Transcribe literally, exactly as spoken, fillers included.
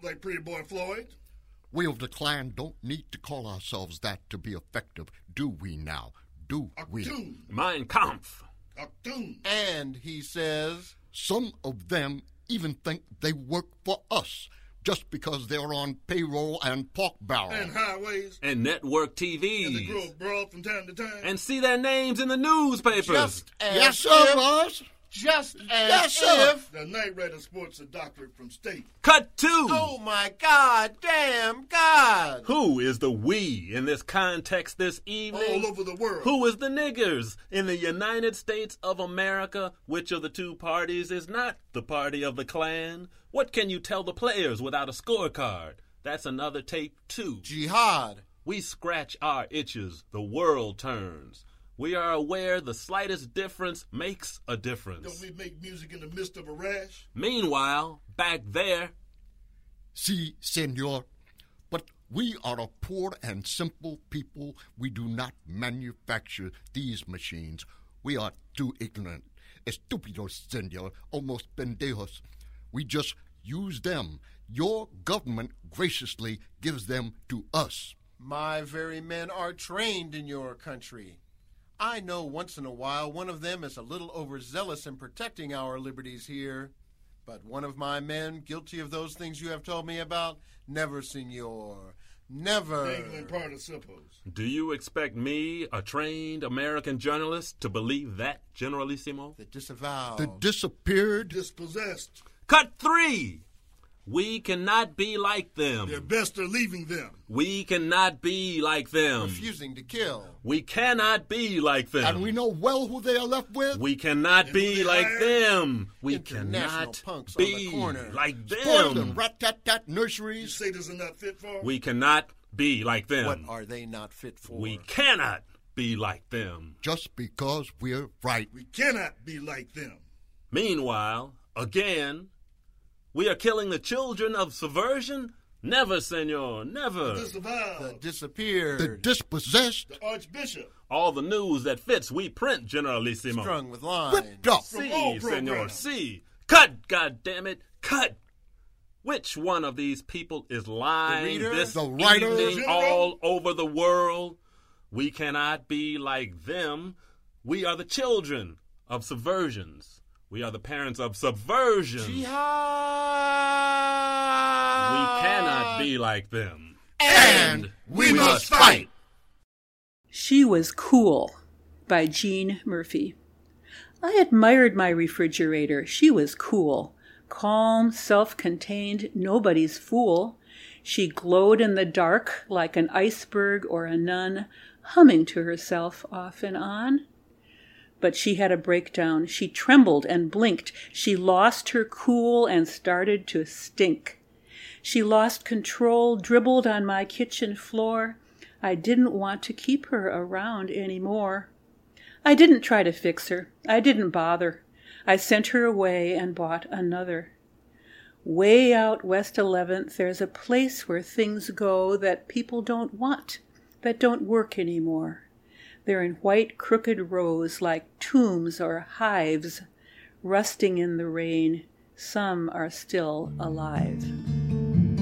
like Pretty Boy Floyd. We of the Klan don't need to call ourselves that to be effective, do we now? Do we? Achtung. Mein Kampf. Achtung. And he says, some of them even think they work for us just because they're on payroll and pork barrel. And highways. And network T Vs. And they grow abroad from time to time. And see their names in the newspapers. just as Yes, sir, if, boss. just as Yes, sir. if. The Night Rider sports a doctorate from state. Cut two. Oh, my God, damn God. Who is the we in this context this evening? All over the world. Who is the niggers in the United States of America? Which of the two parties is not the party of the Klan? What can you tell the players without a scorecard? That's another tape, too. Jihad. We scratch our itches, the world turns. We are aware the slightest difference makes a difference. Don't we make music in the midst of a rash? Meanwhile, back there, See, senor, but we are a poor and simple people. We do not manufacture these machines. We are too ignorant. Estúpidos, senor, almost pendejos. We just use them. Your government graciously gives them to us. My very men are trained in your country. I know once in a while one of them is a little overzealous in protecting our liberties here. But one of my men, guilty of those things you have told me about, never, senor. Never. Dangling participles. do you expect me, a trained American journalist, to believe that, Generalissimo? The disavowed. The disappeared. Dispossessed. Cut three! We cannot be like them. Their best are leaving them. We cannot be like them. refusing to kill. We cannot be like them. And we know well who they are left with. We cannot And be who they like hired? them. We International cannot punks on the be corner. like Spoiled them. and rat-tat-tat You nurseries. satyrs are not fit for. We cannot be like them. What are they not fit for? We cannot be like them. Just because we're right. We cannot be like them. Meanwhile, again, we are killing the children of subversion? Never, senor, never. Disavowed. The disappeared. The dispossessed. The Archbishop. All the news that fits we print, Generalissimo. strung with lines. Whipped up. From all See, senor, programs. see. Cut, goddammit, cut. Which one of these people is lying reader? this The writer? evening General? all over the world? We cannot be like them. We are the children of subversions. We are the parents of subversion. Jihad. We cannot be like them. And we must fight. She Was Cool by Jean Murphy. I admired my refrigerator. She was cool. Calm, self-contained, nobody's fool. She glowed in the dark like an iceberg or a nun, humming to herself off and on. But she had a breakdown. She trembled and blinked. She lost her cool and started to stink. She lost control, dribbled on my kitchen floor. I didn't want to keep her around anymore. I didn't try to fix her. I didn't bother. I sent her away and bought another. Way out West eleventh, there's a place where things go that people don't want, that don't work anymore. They're in white crooked rows like tombs or hives, rusting in the rain. Some are still alive.